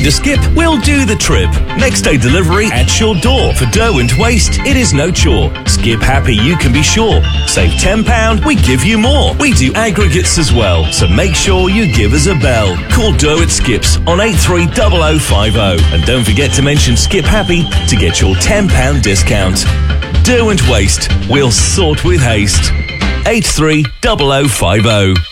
The Skip will do the trip. Next day delivery at your door. For dough and waste, it is no chore. Skip happy, you can be sure. Save £10, we give you more. We do aggregates as well, so make sure you give us a bell. Call Dough at Skips on 830050. And don't forget to mention Skip Happy to get your £10 discount. Dough and waste, we'll sort with haste. 830050.